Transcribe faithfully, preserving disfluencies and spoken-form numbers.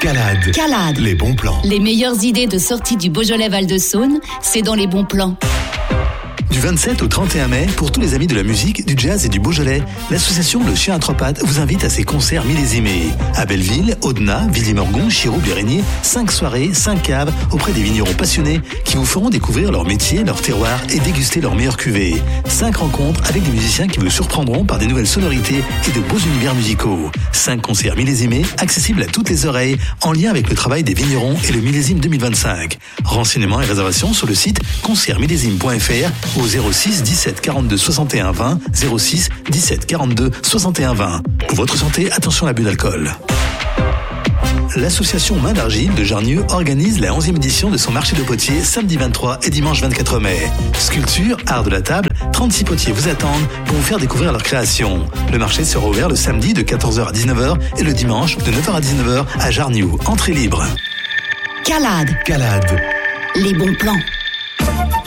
Calade. Calade. Les bons plans. Les meilleures idées de sortie du Beaujolais Val-de-Saône, c'est dans les bons plans. Du vingt-sept au trente et un mai, pour tous les amis de la musique, du jazz et du Beaujolais, l'association Le Chien à Trois Pattes vous invite à ses concerts millésimés. À Belleville, Audenat, Villiers-Morgon, Chirou, Bérigny, cinq soirées, cinq caves auprès des vignerons passionnés qui vous feront découvrir leur métier, leur terroir et déguster leurs meilleures cuvées. Cinq rencontres avec des musiciens qui vous surprendront par des nouvelles sonorités et de beaux univers musicaux. Cinq concerts millésimés, accessibles à toutes les oreilles, en lien avec le travail des vignerons et le millésime deux mille vingt-cinq. Renseignements et réservations sur le site concert millésime point f r au zéro six dix-sept quarante-deux soixante et un vingt, zéro six dix-sept quarante-deux soixante et un vingt. Pour votre santé, attention à l'abus d'alcool. L'association Main d'Argile de Jarnieux organise la onzième édition de son marché de potiers samedi vingt-trois et dimanche vingt-quatre mai. Sculpture, art de la table, trente-six potiers vous attendent pour vous faire découvrir leur création. Le marché sera ouvert le samedi de quatorze heures à dix-neuf heures et le dimanche de neuf heures à dix-neuf heures à Jarnieux. Entrée libre. Calade. Calade. Les bons plans.